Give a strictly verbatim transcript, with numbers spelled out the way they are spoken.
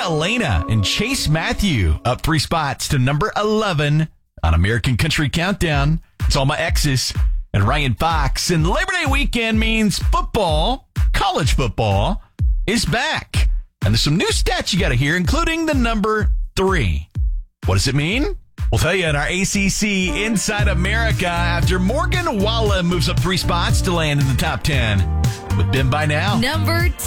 Elena and Chase Matthew up three spots to number eleven on American Country Countdown. It's All My Exes and Ryan Fox. And Labor Day weekend means football, college football, is back. And there's some new stats you got to hear, including the number three. What does it mean? We'll tell you in our A C C Inside America after Morgan Wallen moves up three spots to land in the top ten. With Ben by now. Number